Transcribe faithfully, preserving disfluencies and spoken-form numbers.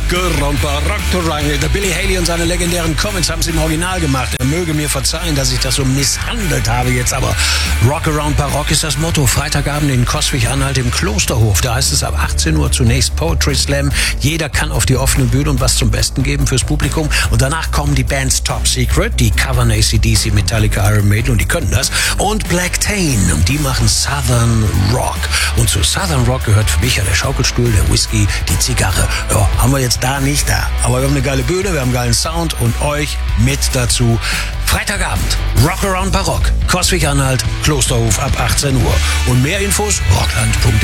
Rock Barock Triangle. Der Billy Haley und seine legendären Comets haben es im Original gemacht. Er möge mir verzeihen, dass ich das so misshandelt habe jetzt, aber Rock Around Barock ist das Motto. Freitagabend in Coswig-Anhalt im Klosterhof. Da heißt es ab achtzehn Uhr zunächst Poetry Slam. Jeder kann auf die offene Bühne und was zum Besten geben fürs Publikum. Und danach kommen die Bands Top Secret, die covern A C D C, Metallica, Iron Maiden und die können das. Und Black Tain und die machen Southern Rock. Und zu Southern Rock gehört für mich ja der Schaukelstuhl, der Whisky, die Zigarre. Ja, haben wir jetzt da nicht da. Aber wir haben eine geile Bühne, wir haben einen geilen Sound und euch mit dazu. Freitagabend, Rock Around Barock, Coswig-Anhalt, Klosterhof ab achtzehn Uhr. Und mehr Infos, rockland punkt